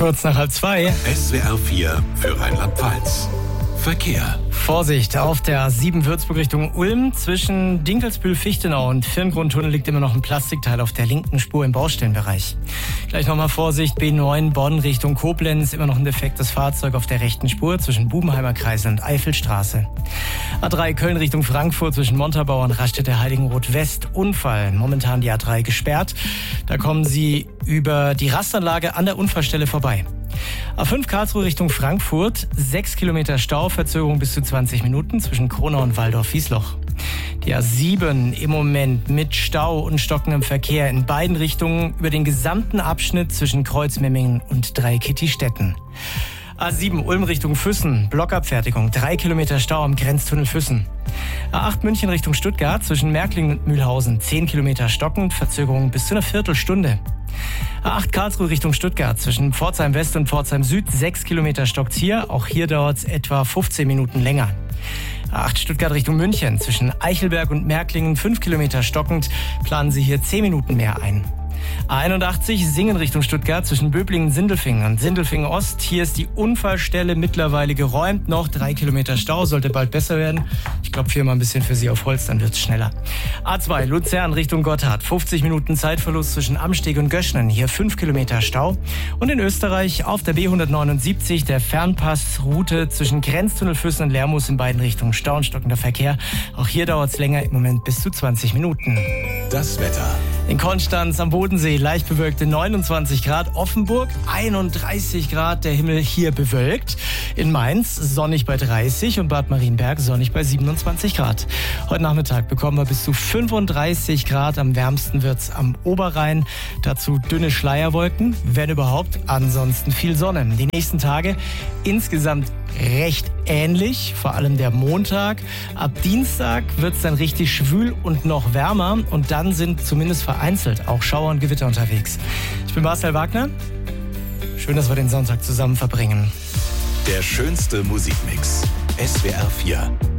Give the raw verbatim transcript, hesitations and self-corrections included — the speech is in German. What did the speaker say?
Kurz nach halb zwei. S W R vier für Rheinland-Pfalz. Verkehr. Vorsicht, auf der A sieben Würzburg Richtung Ulm. Zwischen Dinkelsbühl-Fichtenau und Firngrundtunnel liegt immer noch ein Plastikteil auf der linken Spur im Baustellenbereich. Gleich nochmal Vorsicht, B neun Bonn Richtung Koblenz. Immer noch ein defektes Fahrzeug auf der rechten Spur zwischen Bubenheimer Kreisel und Eifelstraße. A drei Köln Richtung Frankfurt zwischen Montabaur und Raststätte Heiligenroth West. Unfall. Momentan die A drei gesperrt. Da kommen Sie über die Rastanlage an der Unfallstelle vorbei. A fünf Karlsruhe Richtung Frankfurt, sechs Kilometer Stau, Verzögerung bis zu zwanzig Minuten zwischen Kronau und Waldorf-Wiesloch. Die A sieben im Moment mit Stau und stockendem Verkehr in beiden Richtungen über den gesamten Abschnitt zwischen Kreuzmemmingen und Dreikitty-Stetten. A sieben Ulm Richtung Füssen, Blockabfertigung, drei Kilometer Stau am Grenztunnel Füssen. A acht München Richtung Stuttgart, zwischen Märklingen und Mühlhausen, zehn Kilometer stockend, Verzögerung bis zu einer Viertelstunde. A acht Karlsruhe Richtung Stuttgart, zwischen Pforzheim West und Pforzheim Süd, sechs Kilometer stockt's hier, auch hier dauert's etwa fünfzehn Minuten länger. A acht Stuttgart Richtung München, zwischen Eichelberg und Märklingen, fünf Kilometer stockend, planen Sie hier zehn Minuten mehr ein. A einundachtzig Singen Richtung Stuttgart zwischen Böblingen und Sindelfingen und Sindelfingen Ost. Hier ist die Unfallstelle mittlerweile geräumt. Noch drei Kilometer Stau, sollte bald besser werden. Ich klopfe hier mal ein bisschen für Sie auf Holz, dann wird's schneller. A zwei Luzern Richtung Gotthard. fünfzig Minuten Zeitverlust zwischen Amsteg und Göschnen. Hier fünf Kilometer Stau. Und in Österreich auf der B hundertneunundsiebzig der Fernpassroute zwischen Grenztunnel Füssen und Lermus in beiden Richtungen. Stau und stockender Verkehr. Auch hier dauert's länger, im Moment bis zu zwanzig Minuten. Das Wetter. In Konstanz am Bodensee leicht bewölkte neunundzwanzig Grad, Offenburg einunddreißig Grad, der Himmel hier bewölkt. In Mainz sonnig bei dreißig und Bad Marienberg sonnig bei siebenundzwanzig Grad. Heute Nachmittag bekommen wir bis zu fünfunddreißig Grad, am wärmsten wird's am Oberrhein. Dazu dünne Schleierwolken, wenn überhaupt, ansonsten viel Sonne. Die nächsten Tage insgesamt recht ähnlich, vor allem der Montag. Ab Dienstag wird's dann richtig schwül und noch wärmer und dann sind zumindest vereinzelt auch Schauer und Gewitter unterwegs. Ich bin Marcel Wagner. Schön, dass wir den Sonntag zusammen verbringen. Der schönste Musikmix. S W R vier.